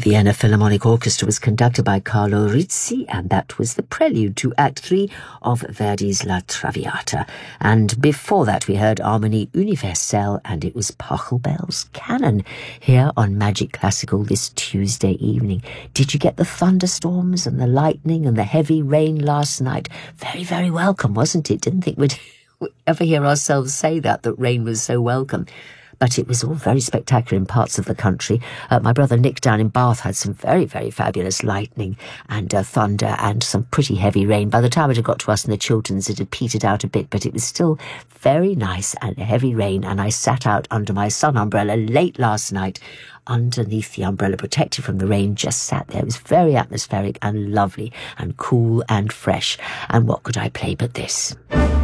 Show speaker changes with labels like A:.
A: Vienna Philharmonic Orchestra was conducted by Carlo Rizzi, and that was the prelude to Act 3 of Verdi's La Traviata. And before that we heard Harmonie Universelle, and it was Pachelbel's Canon here on Magic Classical this Tuesday evening. Did you get the thunderstorms and the lightning and the heavy rain last night? Very, very welcome, wasn't it? Didn't think we'd ever hear ourselves say that rain was so welcome. But it was all very spectacular in parts of the country. My brother Nick down in Bath had some very, very fabulous lightning and thunder and some pretty heavy rain. By the time it had got to us in the Chilterns, it had petered out a bit, but it was still very nice and heavy rain. And I sat out under my sun umbrella late last night, underneath the umbrella, protected from the rain, just sat there. It was very atmospheric and lovely and cool and fresh. And what could I play but this?